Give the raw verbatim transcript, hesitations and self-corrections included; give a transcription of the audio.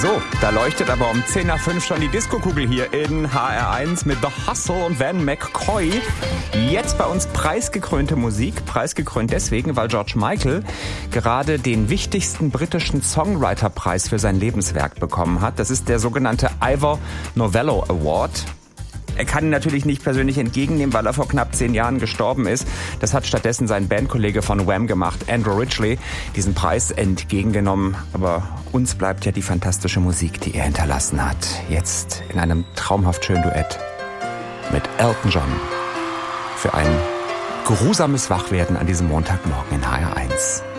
So, da leuchtet aber um zehn nach fünf schon die Diskokugel hier in H R eins mit The Hustle und Van McCoy. Jetzt bei uns preisgekrönte Musik. Preisgekrönt deswegen, weil George Michael gerade den wichtigsten britischen Songwriter-Preis für sein Lebenswerk bekommen hat. Das ist der sogenannte Ivor Novello Award. Er kann ihn natürlich nicht persönlich entgegennehmen, weil er vor knapp zehn Jahren gestorben ist. Das hat stattdessen sein Bandkollege von Wham gemacht, Andrew Ridgeley, diesen Preis entgegengenommen. Aber uns bleibt ja die fantastische Musik, die er hinterlassen hat. Jetzt in einem traumhaft schönen Duett mit Elton John. Für ein geruhsames Wachwerden an diesem Montagmorgen in H R eins.